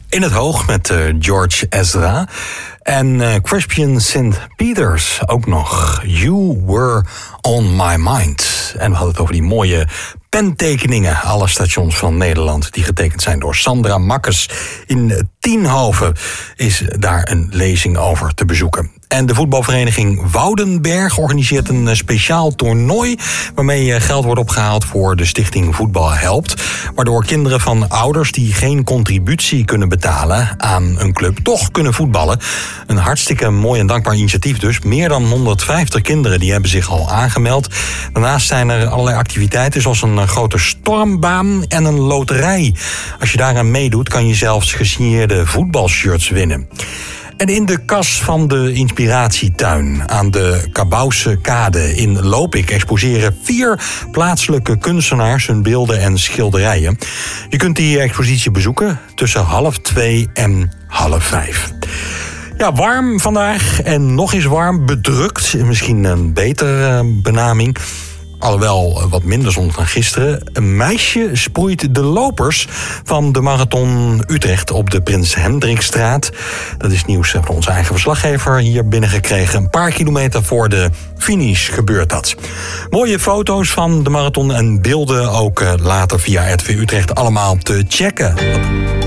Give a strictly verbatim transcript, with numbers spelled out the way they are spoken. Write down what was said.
In het Hoog met uh, George Ezra. En uh, Crispian Saint Peters ook nog. You Were On My Mind. En we hadden het over die mooie pentekeningen. Alle stations van Nederland die getekend zijn door Sandra Makkes. In Tienhoven is daar een lezing over te bezoeken. En de voetbalvereniging Woudenberg organiseert een speciaal toernooi waarmee geld wordt opgehaald voor de stichting Voetbal Helpt. Waardoor kinderen van ouders die geen contributie kunnen betalen aan een club toch kunnen voetballen. Een hartstikke mooi en dankbaar initiatief dus. Meer dan honderdvijftig kinderen die hebben zich al aangemeld. Daarnaast zijn er allerlei activiteiten zoals een grote stormbaan en een loterij. Als je daaraan meedoet kan je zelfs gesigneerde voetbalshirts winnen. En in de kas van de Inspiratietuin aan de Kabouwse Kade in Lopik exposeren vier plaatselijke kunstenaars hun beelden en schilderijen. Je kunt die expositie bezoeken tussen half twee en half vijf. Ja, warm vandaag en nog eens warm, bedrukt. Misschien een betere benaming. Alhoewel wat minder zon dan gisteren. Een meisje sproeit de lopers van de Marathon Utrecht op de Prins Hendrikstraat. Dat is nieuws van onze eigen verslaggever hier binnengekregen. Een paar kilometer voor de finish gebeurt dat. Mooie foto's van de marathon en beelden ook later via R T V Utrecht allemaal te checken.